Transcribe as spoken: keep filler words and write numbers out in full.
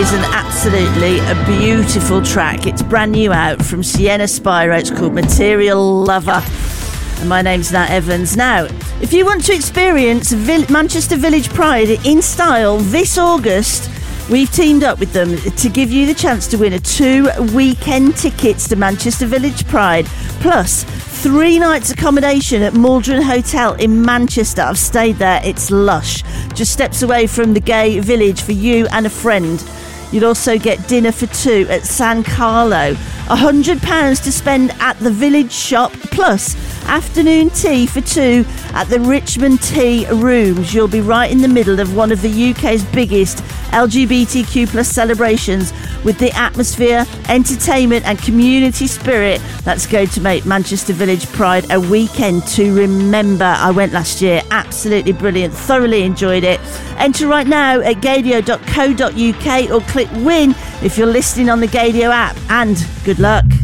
is an absolutely a beautiful track. It's brand new out from Sienna Spyro. It's called Material Lover. And my name's Nat Evans. Now, if you want to experience Vill- Manchester Village Pride in style this August, we've teamed up with them to give you the chance to win a two weekend tickets to Manchester Village Pride, plus three nights accommodation at Maldron Hotel in Manchester. I've stayed there. It's lush. Just steps away from the gay village for you and a friend. You'd also get dinner for two at San Carlo. one hundred pounds to spend at the village shop, plus afternoon tea for two at the Richmond Tea Rooms. You'll be right in the middle of one of the U K's biggest L G B T Q plus celebrations, with the atmosphere, entertainment and community spirit that's going to make Manchester Village Pride a weekend to remember. I went last year. Absolutely brilliant. Thoroughly enjoyed it. Enter right now at gadio dot co dot uk or click win if you're listening on the Gadio app, and good luck.